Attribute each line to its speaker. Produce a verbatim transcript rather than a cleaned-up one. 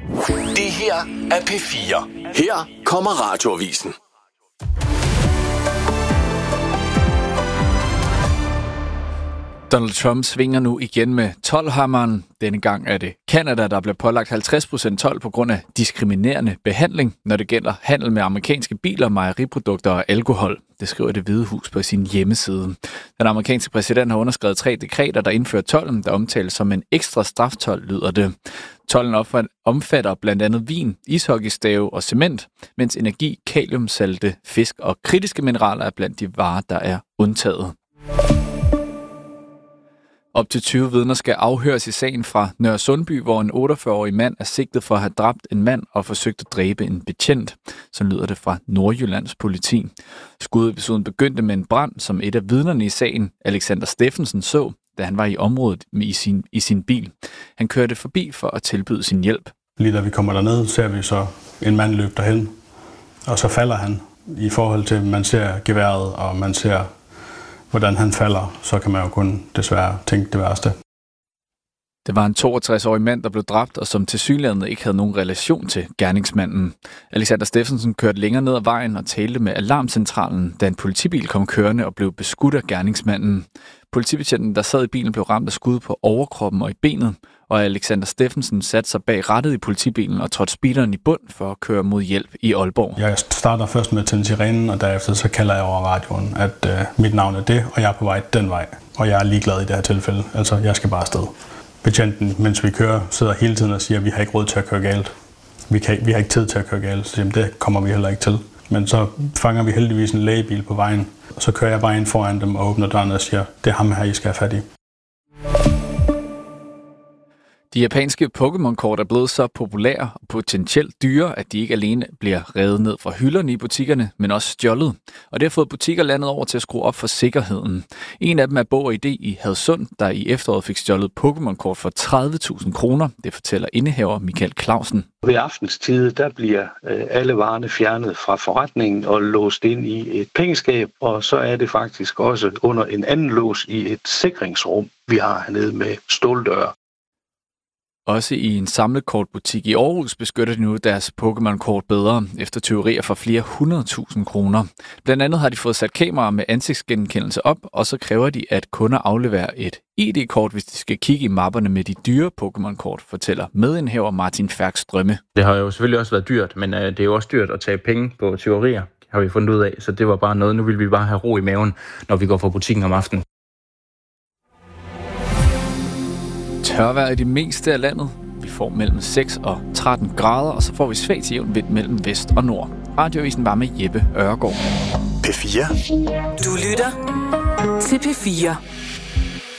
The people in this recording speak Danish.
Speaker 1: Det her er P fire. Her kommer Radioavisen.
Speaker 2: Donald Trump svinger nu igen med toldhammeren. Denne gang er det Canada, der bliver pålagt halvtreds procent told på grund af diskriminerende behandling, når det gælder handel med amerikanske biler, mejeriprodukter og alkohol. Det skriver Det Hvide Hus på sin hjemmeside. Den amerikanske præsident har underskrevet tre dekreter, der indfører tolden, der omtales som en ekstra straftold, lyder det. Tolden omfatter blandt andet vin, ishockeystave og cement, mens energi, kaliumsalte, fisk og kritiske mineraler er blandt de varer, der er undtaget. Op til tyve vidner skal afhøres i sagen fra Nørre Sundby, hvor en otteogfyrre-årig mand er sigtet for at have dræbt en mand og forsøgt at dræbe en betjent. Så lyder det fra Nordjyllands politi. Skudepisoden begyndte med en brand, som et af vidnerne i sagen, Alexander Steffensen, så, da han var i området i sin, i sin bil. Han kørte forbi for at tilbyde sin hjælp.
Speaker 3: Lige da vi kommer derned, ser vi så en mand løbe derhen, og så falder han. I forhold til, at man ser geværet, og man ser hvordan han falder, så kan man jo kun desværre tænke det værste.
Speaker 2: Det var en toogtres-årig mand, der blev dræbt, og som tilsyneladende ikke havde nogen relation til gerningsmanden. Alexander Steffensen kørte længere ned ad vejen og talte med alarmcentralen, da en politibil kom kørende og blev beskudt af gerningsmanden. Politibetjenten, der sad i bilen, blev ramt af skud på overkroppen og i benet, og Alexander Steffensen satte sig bag rattet i politibilen og trådte speederen i bund for at køre mod hjælp i Aalborg.
Speaker 3: Jeg starter først med at tænde sirenen, og derefter så kalder jeg over radioen, at øh, mit navn er det, og jeg er på vej den vej. Og jeg er ligeglad i det her tilfælde. Altså, jeg skal bare afsted. Betjenten, mens vi kører, sidder hele tiden og siger, at vi har ikke råd til at køre galt. Vi, kan, vi har ikke tid til at køre galt, så jamen, det kommer vi heller ikke til. Men så fanger vi heldigvis en lægebil på vejen, og så kører jeg bare ind foran dem og åbner døren og siger, det er ham her, I skal have fat i.
Speaker 2: De japanske Pokémon-kort er blevet så populære og potentielt dyre, at de ikke alene bliver revet ned fra hylderne i butikkerne, men også stjålet. Og det har fået butikker landet over til at skrue op for sikkerheden. En af dem er Bog og Idé i Hadsund, der i efteråret fik stjålet Pokémon-kort for tredive tusind kroner. Det fortæller indehaver Michael Clausen.
Speaker 4: Ved aftenstid, der bliver alle varerne fjernet fra forretningen og låst ind i et pengeskab, og så er det faktisk også under en anden lås i et sikringsrum, vi har hernede med ståldøre.
Speaker 2: Også i en samlekortbutik i Aarhus beskytter de nu deres Pokémon-kort bedre efter tyverier for flere hundrede tusind kroner. Blandt andet har de fået sat kameraer med ansigtsgenkendelse op, og så kræver de, at kunder afleverer et I D-kort, hvis de skal kigge i mapperne med de dyre Pokémon-kort, fortæller medindhæver Martin Færkstrømme.
Speaker 5: Det har jo selvfølgelig også været dyrt, men det er jo også dyrt at tage penge på tyverier, har vi fundet ud af. Så det var bare noget, nu vil vi bare have ro i maven, når vi går fra butikken om aftenen.
Speaker 2: Tørvejr i det meste af landet. Vi får mellem seks og tretten grader, og så får vi svag til jævn vind mellem vest og nord. Radioavisen var med Jeppe Øregård.
Speaker 1: P fire.
Speaker 6: Du lytter til P fire.